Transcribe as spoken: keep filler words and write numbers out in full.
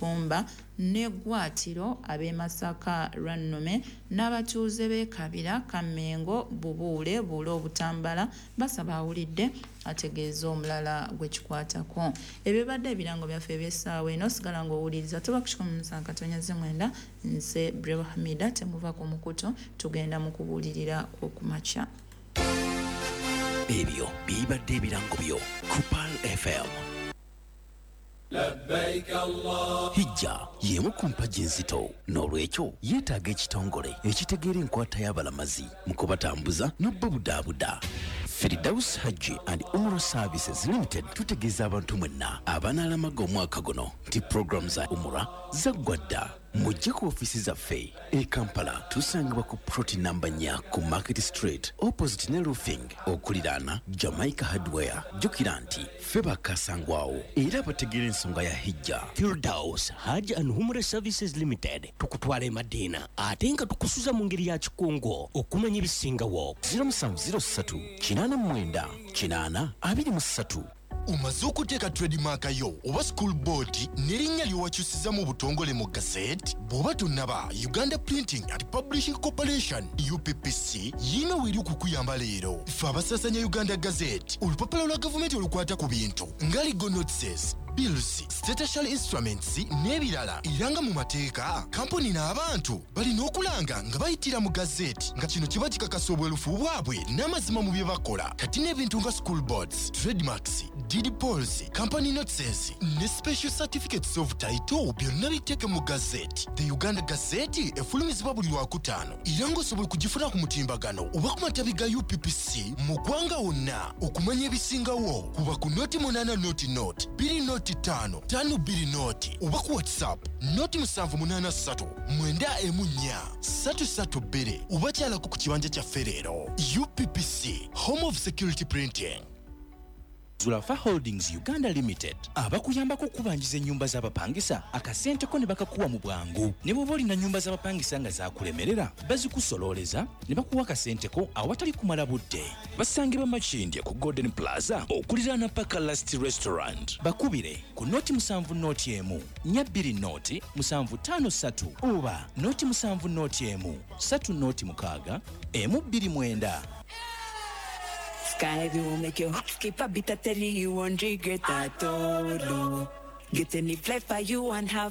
Mukumba n'eggwaatiro ab'e Masaka Lwannume n'abatuuze b'e Kabira, Kamengo, Bubuule, Buule Obutambala basaba awulidde ategeeza omulala gwe kikwatako. Ebyo bibadde ebirango byaffe eby'essaawa eno. Sigala ng'owuliriza tuba ku kikumi musanvu katonyaze mwenda. Nze Breva Hamida temuva ku mukuto, tugenda mu kubuulirira kw'okumakya. Ebyo bibadde ebirango byo ku Pal F M. Labbaik Allah. Hijja y'emu ku mpagi enzito, n'olwekyo yeetaaga ekitongole ekitegeera enkwata y'abalamazi mu kubatambuza n'obbabudaabuda. Firdaus Hajji and Umrah Services Limited tutegeeza abantu mwenna abanaalamaga omwaka guno nti program za Umrah zaggwa dda. Mujje ku ofisi zaffe e Kampala tusangibwa ku ploti namba nnya ku Market Street opposite ne roofing okuliraana Jamaica Hardware. Jjukira nti ffe bakasangwawo era bategeera ensonga ya hijja. Firdaus Hajji and Umrah Services Limited tukutwala e Madina ate nga tukusuza mu ngeri ya kikungo okumanya ebisingawo. zero seven zero three kinaana mwenda kinaana abiri mu ssatu. Umaze okuteeka trademark yo oba school board n'erinnya lyowakyusiza mu butongole mu gazette bw'oba tonnaba Uganda Printing and Publishing Corporation U P P C yino weri okukuyamba leero. Ffe abasasanya Uganda Gazette olupapula lwa gavumenti olukwata ku bintu nga legal notices, bills, statutory instruments n'ebirala era nga mu mateeka kampuni n'abantu balina okulanga nga bayitira mu gazette nga kino kiba kikakasa obwerufu bwabwe n'amazima mu bye bakola. Kati n'ebintu nga school boards, trademarks, deed polls, company notices ne special certificates of title byonna biteeke mu gazette. The Uganda Gazette efulumizibwa buli lwakutaano era ng'osobola kugifuna ku mutimbagano oba ku matabi ga U P P C mu ggwanga wonna. Okumanya ebisingawo kuba ku noti munaana noti noti bbiri noti ttaano ttaano bbiri noti oba ku WhatsApp noti musanvu munaana ssatu mwenda emu nnya ssatu ssatu bbiri oba kyalako ku kibanja kyaffe leero. U P P C, Home of Security Printing. Zulafa Holdings Uganda Limited abakuyambako okubanjiza ennyumba z'abapangisa akasente ko ne bakakuwa mu bwangu. Ne bw'oba olina nnyumba z'abapangisa nga zaakulemerera bazikusololeza ne bakuwa akasente ko awatali kumala budde. Basangibwa Makindye ku Golden Plaza okuliraana Paka Last Restaurant. Bakubire ku noti musanvu noti emu nnya bbiri noti musanvu ttaano ssatu oba noti musanvu noti emu ssatu noti mukaaga emu bbiri mwenda. Sky will make your heart skip a bit. I tell you, you won't regret at all. Get any flight for you and have